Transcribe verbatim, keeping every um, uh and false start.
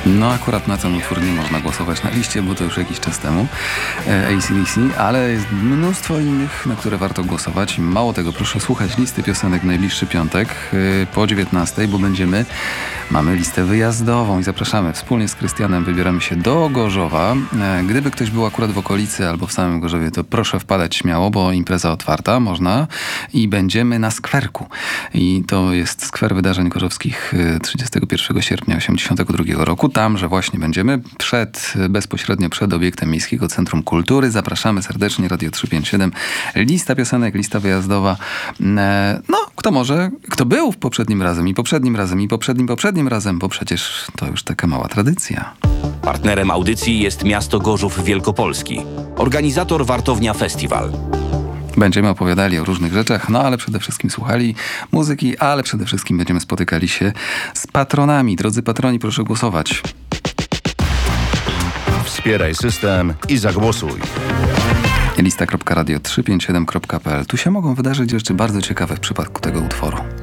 No akurat na ten utwór nie można głosować na liście, bo to już jakiś czas temu A C D C, ale jest mnóstwo innych, na które warto głosować. Mało tego, proszę słuchać listy piosenek w najbliższy piątek po dziewiętnastej, bo będziemy, mamy listę wyjazdową i zapraszamy. Wspólnie z Krystianem wybieramy się do Gorzowa. Gdyby ktoś był akurat w okolicy albo w samym Gorzowie, to proszę wpadać śmiało, bo impreza otwarta, można i będziemy na skwerku. I to jest skwer wydarzeń gorzowskich trzydziestego pierwszego sierpnia osiemdziesiątego drugiego roku. Tam, że właśnie będziemy przed, bezpośrednio przed obiektem Miejskiego Centrum Kultury. Zapraszamy serdecznie, Radio trzysta pięćdziesiąt siedem. Lista piosenek, lista wyjazdowa. No, kto może, kto był w poprzednim razem i poprzednim razem i poprzednim, poprzednim razem, bo przecież to już taka mała tradycja. Partnerem audycji jest miasto Gorzów Wielkopolski. Organizator Wartownia Festiwal. Będziemy opowiadali o różnych rzeczach, no ale przede wszystkim słuchali muzyki, ale przede wszystkim będziemy spotykali się z patronami. Drodzy patroni, proszę głosować. Wspieraj system i zagłosuj. lista kropka radio trzysta pięćdziesiąt siedem kropka p l. Tu się mogą wydarzyć rzeczy bardzo ciekawe w przypadku tego utworu.